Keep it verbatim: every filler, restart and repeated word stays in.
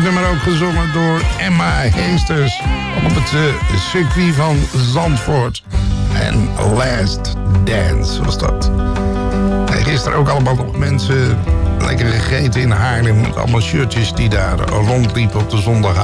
dit nummer ook gezongen door Emma Heesters op het uh, circuit van Zandvoort. En Last Dance was dat. En gisteren ook allemaal nog mensen lekker gegeten in Haarlem met allemaal shirtjes die daar rondliepen op de zondag.